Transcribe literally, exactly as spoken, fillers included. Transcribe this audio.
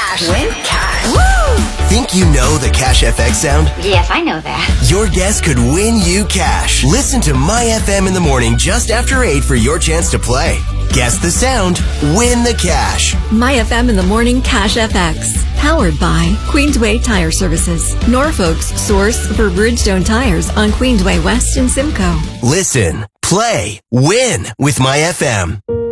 cash. Win cash. Woo! Think you know the Cash F X sound? Yes, I know that. Your guess could win you cash. Listen to My F M in the morning just after eight for your chance to play. Guess the sound, win the cash. My F M in the morning Cash F X. Powered by Queensway Tire Services. Norfolk's source for Bridgestone tires on Queensway West in Simcoe. Listen, play, win with My F M.